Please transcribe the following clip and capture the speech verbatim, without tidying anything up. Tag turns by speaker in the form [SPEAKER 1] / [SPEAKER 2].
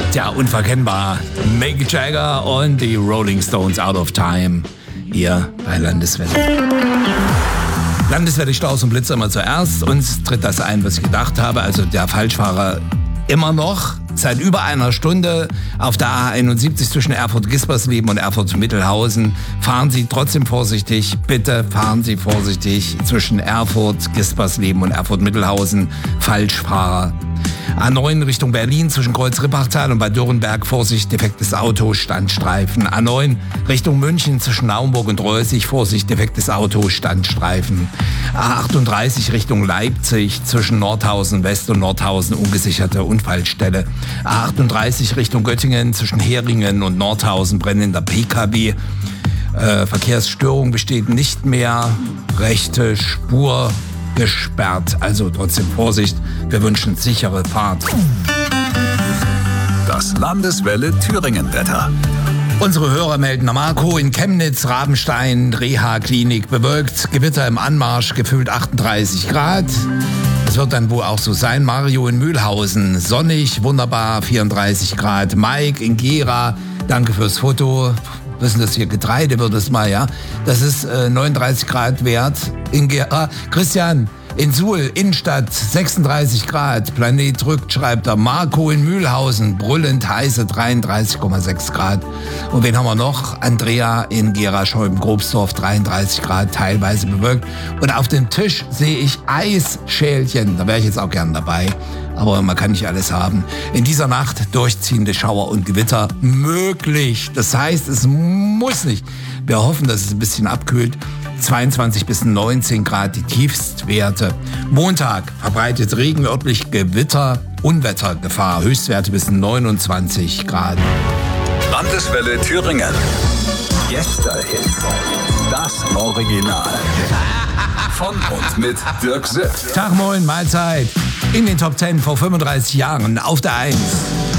[SPEAKER 1] Tja, unverkennbar. Mick Jagger und die Rolling Stones, Out of Time, hier bei Landeswelle. Landeswelle, Staus und Blitzer immer zuerst. Uns tritt das ein, was ich gedacht habe. Also der Falschfahrer immer noch seit über einer Stunde auf der A einundsiebzig zwischen Erfurt-Gispersleben und Erfurt-Mittelhausen. Fahren Sie trotzdem vorsichtig. Bitte fahren Sie vorsichtig zwischen Erfurt, Gispersleben und Erfurt-Mittelhausen. Falschfahrer. A neun Richtung Berlin zwischen Kreuz-Rippachtal und bei Dürrenberg, Vorsicht, defektes Auto, Standstreifen. A neun Richtung München zwischen Naumburg und Reußig, Vorsicht, defektes Auto, Standstreifen. A achtunddreißig Richtung Leipzig zwischen Nordhausen West und Nordhausen, ungesicherte Unfallstelle. A achtunddreißig Richtung Göttingen zwischen Heringen und Nordhausen, brennender P K W. Äh, Verkehrsstörung besteht nicht mehr, rechte Spur gesperrt, also trotzdem Vorsicht, wir wünschen sichere Fahrt.
[SPEAKER 2] Das Landeswelle Thüringen-Wetter.
[SPEAKER 1] Unsere Hörer melden Marco in Chemnitz, Rabenstein, Reha-Klinik bewölkt, Gewitter im Anmarsch, gefühlt achtunddreißig Grad. Es wird dann wohl auch so sein. Mario in Mühlhausen, sonnig, wunderbar, vierunddreißig Grad. Mike in Gera, danke fürs Foto. Was ist denn das hier? Getreide wird es mal, ja? Das ist äh, neununddreißig Grad wert. In Gera. Christian, in Suhl, Innenstadt, sechsunddreißig Grad. Planet drückt, schreibt er. Marco in Mühlhausen, brüllend heiße dreiunddreißig Komma sechs Grad. Und wen haben wir noch? Andrea in Gera, Scheuben-Grobsdorf, dreiunddreißig Grad, teilweise bewölkt. Und auf dem Tisch sehe ich Eisschälchen. Da wäre ich jetzt auch gern dabei. Aber man kann nicht alles haben. In dieser Nacht durchziehende Schauer und Gewitter möglich. Das heißt, es muss nicht. Wir hoffen, dass es ein bisschen abkühlt. zweiundzwanzig bis neunzehn Grad die Tiefstwerte. Montag verbreitet Regen, örtlich Gewitter, Unwettergefahr. Höchstwerte bis neunundzwanzig Grad.
[SPEAKER 2] Landeswelle Thüringen. Gästehit. Das Original. Von und mit Dirk Sipp.
[SPEAKER 1] Tag, moin, Mahlzeit. In den Top zehn vor fünfunddreißig Jahren auf der eins.